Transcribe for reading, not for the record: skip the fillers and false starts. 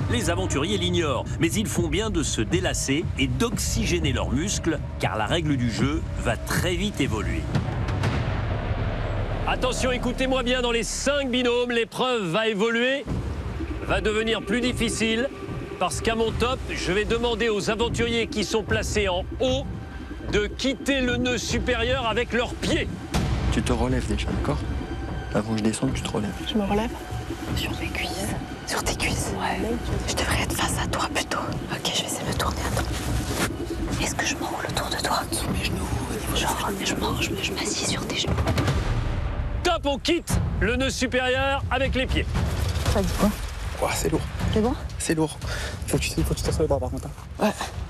Les aventuriers l'ignorent, mais ils font bien de se délasser et d'oxygéner leurs muscles, car la règle du jeu va très vite évoluer. Attention, écoutez-moi bien, dans les 5 binômes, l'épreuve va évoluer, va devenir plus difficile, parce qu'à mon top, je vais demander aux aventuriers qui sont placés en haut de quitter le nœud supérieur avec leurs pieds. Tu te relèves déjà, d'accord? Avant que je descende, tu te relèves. Je me relève. Sur mes cuisses. Sur tes cuisses. Ouais. Je devrais être face à toi plutôt. Ok, je vais essayer de me tourner. Attends. Est-ce que je m'enroule autour de toi? Sous mes genoux. Genre, je m'assieds sur tes genoux. Top, on quitte le nœud supérieur avec les pieds. Ça dit quoi? Ouah, c'est lourd. C'est bon? C'est lourd. Faut que tu t'assoies les bras par contre. Ouais.